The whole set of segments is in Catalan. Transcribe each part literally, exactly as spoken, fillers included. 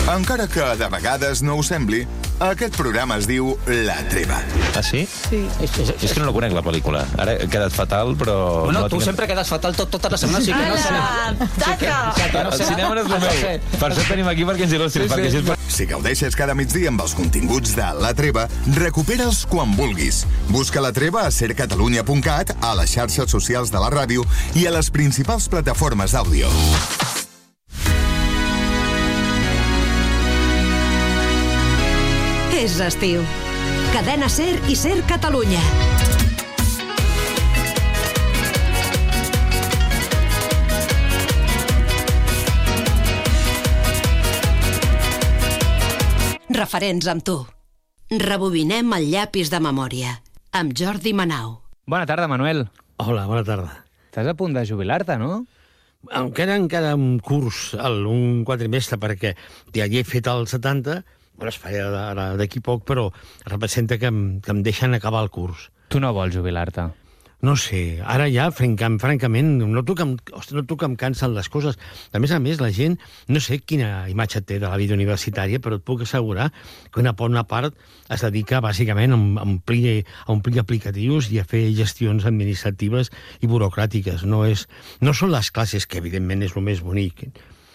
Encara que de vegades no ho sembli, aquest programa es diu La Treva. Ah, sí? Sí. És, és, és que no la conec, la pel·lícula. Ara he quedat fatal, però... Bueno, no tu tinc... sempre quedes fatal tot, tota la setmana, sí que no serà... Taca! El cinema no és el meu. Per això tenim aquí perquè ens il·lustrin. Sí, sí. Perquè si... Si gaudeixes cada migdia amb els continguts de La Treva, recupera'ls quan vulguis. Busca La Treva a ser catalunya punt cat, a les xarxes socials de la ràdio i a les principals plataformes d'àudio. És estiu. Cadena SER i SER Catalunya. Referents amb tu. Rebobinem el llapis de memòria. Amb Jordi Manau. Bona tarda, Manuel. Hola, bona tarda. Estàs a punt de jubilar-te, no? Em queda encara un curs, el, un quadrimestre, perquè ja hi he fet el setanta, bueno, es farà ara d'aquí poc, però representa que em, que em deixen acabar el curs. Tu no vols jubilar-te. No sé, ara ja, francament, francament noto que, em, ostres, noto que em cansen les coses. A més a més, la gent, no sé quina imatge té de la vida universitària, però et puc assegurar que una bona part es dedica bàsicament a omplir, a omplir aplicatius i a fer gestions administratives i burocràtiques. No, és, no són les classes, que evidentment és el més bonic,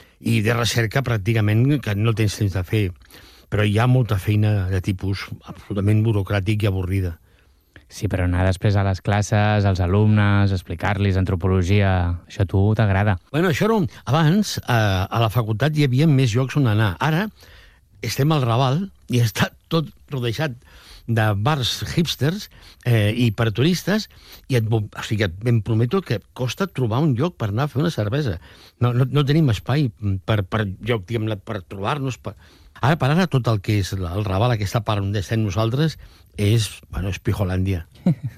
i de recerca pràcticament que no tens temps de fer, però hi ha molta feina de tipus absolutament burocràtic i avorrida. Sí, però anar després a les classes, als alumnes, explicar-los antropologia, això a tu t'agrada. Bueno, això era un... Abans, a, a la facultat hi havia més llocs on anar. Ara estem al Raval i està tot rodejat de bars hipsters eh, i per turistes, i et, o sigui, em prometo que costa trobar un lloc per anar a fer una cervesa. No, no, no tenim espai per, per lloc, diguem-ne, per trobar-nos... Per... Ara, per ara, tot el que és el Raval, aquesta part on estem nosaltres, és, bueno, és Pijolàndia.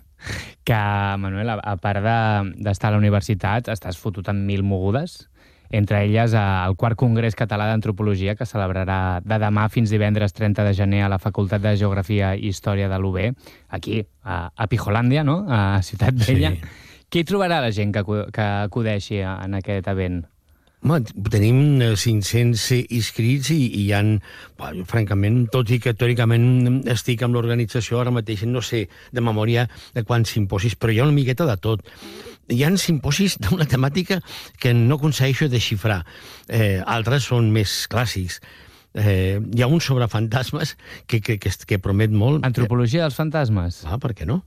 Que, Manuel, a, a part de, d'estar a la universitat, estàs fotut en mil mogudes, entre elles el quart Congrés Català d'Antropologia, que celebrarà de demà fins divendres trenta de gener a la Facultat de Geografia i Història de l'U B, aquí, a, a Pijolàndia, no?, a Ciutat Vella. Sí. Què hi trobarà la gent que, que acudeixi en aquest event? Home, tenim cinc-cents inscrits i, i hi ha, bueno, francament, tot i que teòricament estic amb l'organització, ara mateix no sé de memòria de quants simposis, però hi ha una miqueta de tot. Hi ha simposis d'una temàtica que no aconsegueixo desxifrar. Eh, altres són més clàssics. Eh, hi ha un sobre fantasmes que, que, que, que promet molt. Antropologia dels fantasmes? Ah, per què no?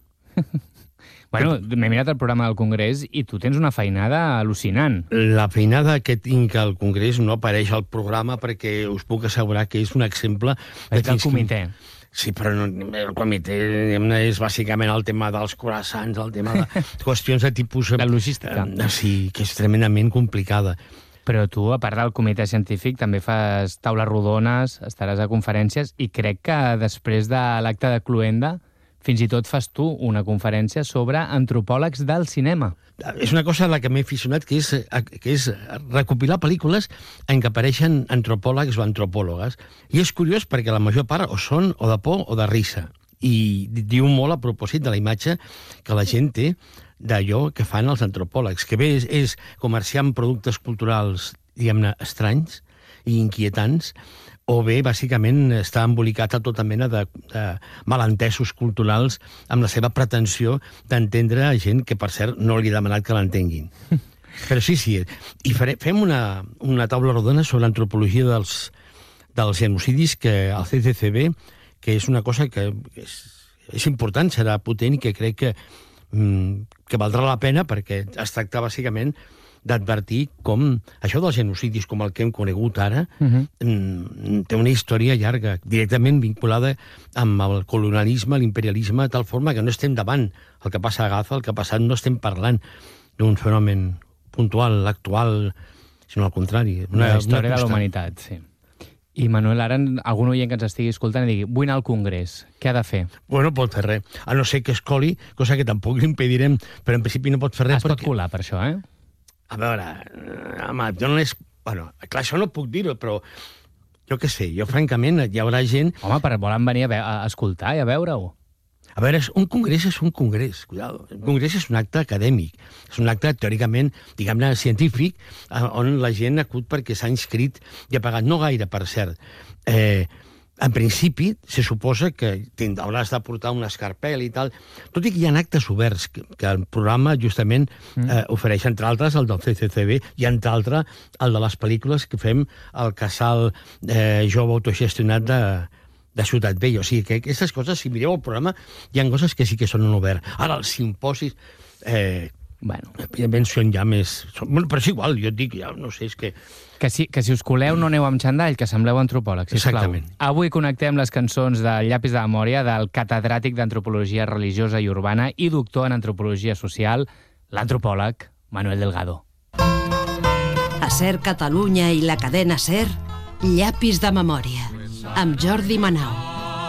Bueno, m'he mirat el programa del Congrés i tu tens una feinada al·lucinant. La feinada que tinc al Congrés no apareix al programa perquè us puc assegurar que és un exemple... És del comitè. Sí, però no, el comitè és bàsicament el tema dels croissants, el tema de qüestions de tipus... La logística. Eh, sí, que és tremendament complicada. Però tu, a part del comitè científic, també fas taules rodones, estaràs a conferències, i crec que després de l'acte de Cluenda fins i tot fas tu una conferència sobre antropòlegs del cinema. És una cosa a la que m'he aficionat, que és, que és recopilar pel·lícules en què apareixen antropòlegs o antropòlogues. I és curiós perquè la major part o són o de por o de risa. I diu molt a propòsit de la imatge que la gent té d'allò que fan els antropòlegs, que bé és, és comerciar amb productes culturals, diguem-ne, estranys i inquietants, o bé, bàsicament, està embolicat a tota mena de, de malentesos culturals amb la seva pretensió d'entendre gent que, per cert, no li he demanat que l'entenguin. Però sí, sí, i faré, fem una, una taula rodona sobre l'antropologia dels, dels genocidis que al C C C B, que és una cosa que és, és important, serà potent i que crec que, que valdrà la pena perquè es tracta, bàsicament, d'advertir com això dels genocidis, com el que hem conegut ara, uh-huh. té una història llarga, directament vinculada amb el colonialisme, l'imperialisme, de tal forma que no estem davant el que passa a Gaza, el que ha passat, no estem parlant d'un fenomen puntual, actual, sinó al contrari. Una, la història una de la humanitat, sí. I, Manuel, ara algun oient que ens estigui escoltant i digui, vull anar al Congrés, què ha de fer? Bueno, pot fer res, a no ser que es coli, cosa que tampoc li impedirem, però en principi no pot fer res. Es pot colar per això, eh? A veure, home, jo no és... Bueno, clar, això no puc dir-ho, però jo què sé, jo francament hi haurà gent... Home, però volen venir a, ve a escoltar i a veure-ho. A veure, un congrés és un congrés, cuidado. Un congrés és un acte acadèmic, és un acte teòricament, diguem-ne, científic, on la gent acut perquè s'ha inscrit i ha pagat, no gaire, per cert. Eh, en principi, se suposa que hauràs de portar una escarpel i tal, tot i que hi ha actes oberts que, que el programa justament eh, ofereix, entre altres, el del C C C B i, entre altres, el de les pel·lícules que fem al casal eh, jove autogestionat de, de Ciutat Vella. O sigui que aquestes coses, si mireu el programa, hi ha coses que sí que són en obert. Ara, els simposis... Eh, bueno, evidentment són ja més... Són, bueno, però és igual, jo et dic, ja no sé, és que... Que si, que si us coleu no aneu amb xandall, que sembleu antropòlegs, sisplau. Exactament. Avui connectem les cançons del Llapis de Memòria del catedràtic d'Antropologia Religiosa i Urbana i doctor en Antropologia Social, l'antropòleg Manuel Delgado. A Ser Catalunya i la cadena Ser, Llapis de Memòria, amb Jordi Manau.